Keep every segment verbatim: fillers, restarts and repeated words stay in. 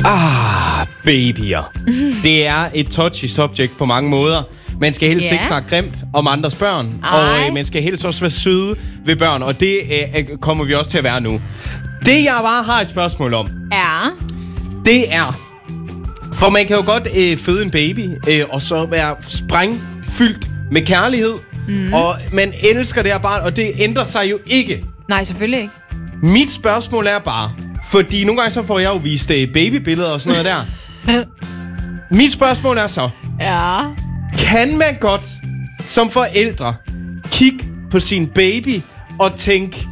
Ah, babyer. Det er et touchy subject på mange måder. Man skal helst yeah. ikke snakke grimt om andres børn. Ej. Og øh, man skal helst også være søde ved børn. Og det øh, kommer vi også til at være nu. Det, jeg bare har et spørgsmål om, ja. det er... For man kan jo godt øh, føde en baby, øh, og så være sprængfyldt med kærlighed. Mm. Og man elsker det her barn, og det ændrer sig jo ikke. Nej, selvfølgelig ikke. Mit spørgsmål er bare... Fordi nogle gange så får jeg jo vist øh, babybilleder og sådan noget der. Mit spørgsmål er så... Ja. Kan man godt som forældre kigge på sin baby og tænke...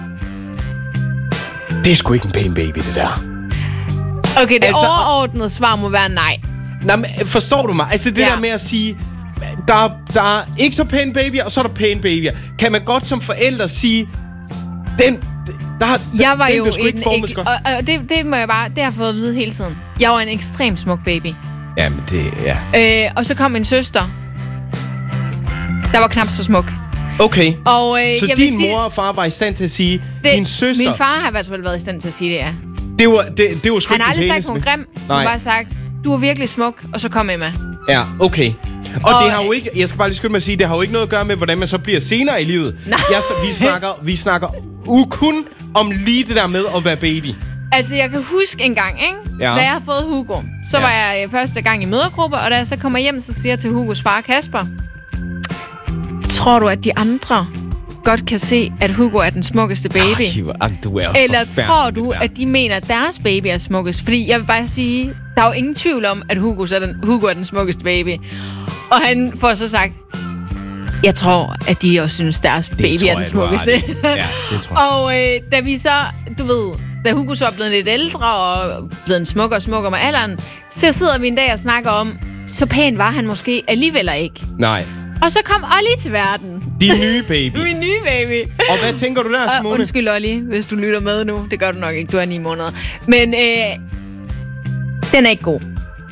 Det er sgu ikke en pæn baby, det der. Okay, det altså, overordnede svar må være nej. Nej, men forstår du mig? Altså det ja. der med at sige... Der, der er ikke så pæne babyer, og så er der pæne babyer. Kan man godt som forældre sige... Den... Der, jeg var den jo en, en, og, og det, det må jeg bare, det har jeg fået at vide hele tiden. Jeg var en ekstremt smuk baby. Jamen det, ja. Øh, og så kom min søster. Der var knap så smuk. Okay. Og, øh, så jeg din sige, mor og far var i stand til at sige, det, din søster... Min far har i hvert fald været i stand til at sige det, ja. Det var, det, det var sgu han har aldrig sagt, hun hun grim. Hun har bare sagt, du er virkelig smuk, og så kom Emma. Ja, okay. Og, og det har jo ikke, jeg skal bare lige skynde mig at sige, det har jo ikke noget at gøre med, hvordan man så bliver senere i livet. Nej. Jeg, vi snakker, vi snakker uh, kun om lige det der med at være baby. Altså, jeg kan huske en gang, ikke? Ja. Da jeg har fået Hugo. Så ja. var jeg første gang i mødergruppe, og da jeg så kommer hjem, så siger jeg til Hugos far, Kasper, tror du, at de andre godt kan se, at Hugo er den smukkeste baby? Ej, du er eller tror du, at de mener, at deres baby er smukkest? Fordi jeg vil bare sige, der er jo ingen tvivl om, at Hugo er den, Hugo er den smukkeste baby. Og han får så sagt, jeg tror, at de også synes, deres det baby er den smukkeste. Ja, det tror jeg. Og øh, da vi så, du ved, da Hugo så er blevet lidt ældre og blevet en smukkere og smukkere med alderen, så sidder vi en dag og snakker om, så pæn var han måske alligevel ikke. Nej. Og så kom Ollie til verden. Din nye baby. Min nye baby. Og hvad tænker du der, Simone? Og undskyld, Ollie, hvis du lytter med nu. Det gør du nok ikke, du er ni måneder. Men øh, den er ikke god.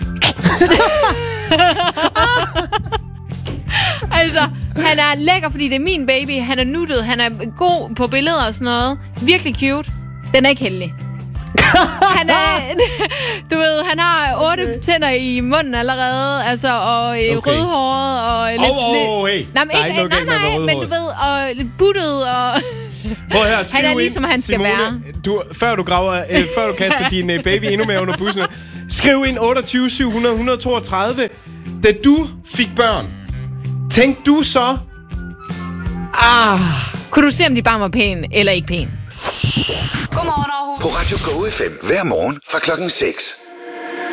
Altså, han er lækker, fordi det er min baby. Han er nuttet, han er god på billeder og sådan noget. Virkelig cute. Den er ikke heldig. Han er, du ved, han har otte okay. tænder i munden allerede, altså, og øh, okay. rødhåret og lidt... Åh, oh, hey, nej, men, ikke, nej, nej, men du ved, og lidt buttet, og... Prøv her, skriv han er ligesom han skal Simone, være. Du, før du graver, øh, før du kaster din øh, baby endnu mere under bussen, skriv ind otteogtyve syv hundrede et hundrede og toogtredive. Da du fik børn, tænkte du så... Ah... Kunne du se, om de bare var pæne eller ikke pæne? Godmorgen, Aarhus. På Radio Go F M hver morgen fra klokken seks.